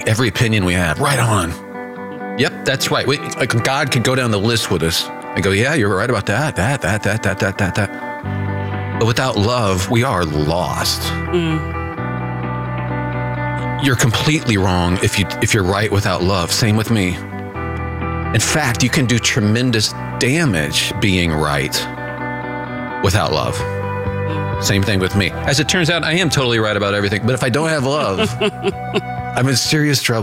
every opinion we had. Right on. Yep, that's right. God could go down the list with us and go, yeah, you're right about that. But without love, we are lost. You're completely wrong if you're right without love. Same with me. In fact, you can do tremendous damage being right without love. Same thing with me. As it turns out, I am totally right about everything. But if I don't have love, I'm in serious trouble.